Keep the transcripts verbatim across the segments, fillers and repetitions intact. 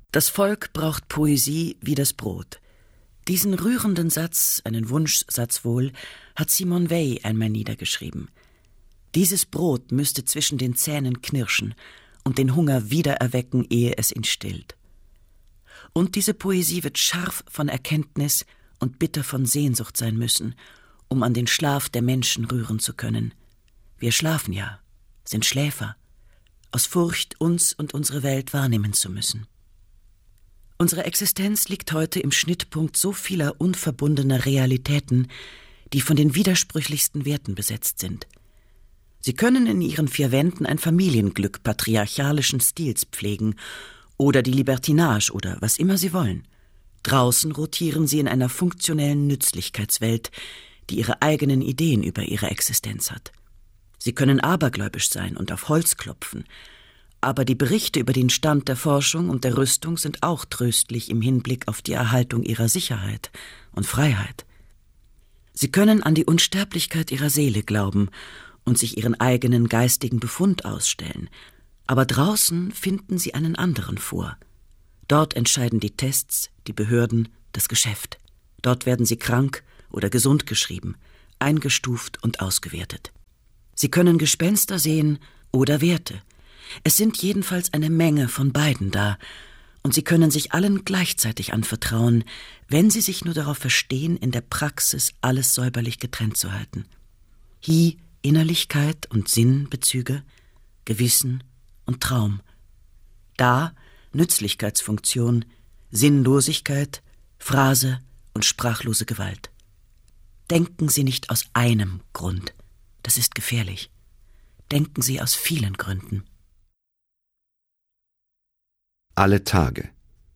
Das Volk braucht Poesie wie das Brot. Diesen rührenden Satz, einen Wunschsatz wohl, hat Simone Weil einmal niedergeschrieben. Dieses Brot müsste zwischen den Zähnen knirschen und den Hunger wiedererwecken, ehe es ihn stillt. Und diese Poesie wird scharf von Erkenntnis und bitter von Sehnsucht sein müssen, um an den Schlaf der Menschen rühren zu können. Wir schlafen ja, sind Schläfer, aus Furcht, uns und unsere Welt wahrnehmen zu müssen. Unsere Existenz liegt heute im Schnittpunkt so vieler unverbundener Realitäten, die von den widersprüchlichsten Werten besetzt sind. Sie können in ihren vier Wänden ein Familienglück patriarchalischen Stils pflegen oder die Libertinage oder was immer sie wollen. Draußen rotieren sie in einer funktionellen Nützlichkeitswelt, die ihre eigenen Ideen über ihre Existenz hat. Sie können abergläubisch sein und auf Holz klopfen, aber die Berichte über den Stand der Forschung und der Rüstung sind auch tröstlich im Hinblick auf die Erhaltung ihrer Sicherheit und Freiheit. Sie können an die Unsterblichkeit ihrer Seele glauben und sich ihren eigenen geistigen Befund ausstellen, aber draußen finden sie einen anderen vor. Dort entscheiden die Tests, die Behörden, das Geschäft. Dort werden sie krank oder gesund geschrieben, eingestuft und ausgewertet. Sie können Gespenster sehen oder Werte. Es sind jedenfalls eine Menge von beiden da, und sie können sich allen gleichzeitig anvertrauen, wenn sie sich nur darauf verstehen, in der Praxis alles säuberlich getrennt zu halten. Hi, Innerlichkeit und Sinnbezüge, Gewissen und Traum. Da Nützlichkeitsfunktion, Sinnlosigkeit, Phrase und sprachlose Gewalt. Denken Sie nicht aus einem Grund, das ist gefährlich. Denken Sie aus vielen Gründen. Alle Tage.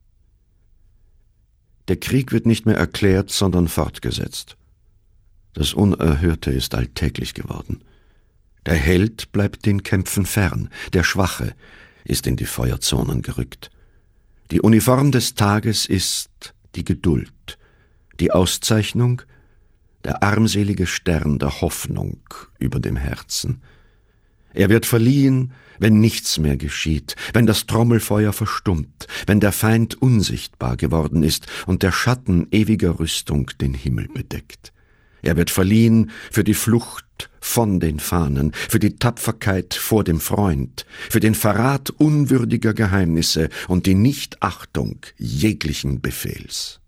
Der Krieg wird nicht mehr erklärt, sondern fortgesetzt. Das Unerhörte ist alltäglich geworden. Der Held bleibt den Kämpfen fern, der Schwache ist in die Feuerzonen gerückt. Die Uniform des Tages ist die Geduld, die Auszeichnung, der armselige Stern der Hoffnung über dem Herzen. Er wird verliehen, wenn nichts mehr geschieht, wenn das Trommelfeuer verstummt, wenn der Feind unsichtbar geworden ist und der Schatten ewiger Rüstung den Himmel bedeckt. Er wird verliehen für die Flucht von den Fahnen, für die Tapferkeit vor dem Freund, für den Verrat unwürdiger Geheimnisse und die Nichtachtung jeglichen Befehls.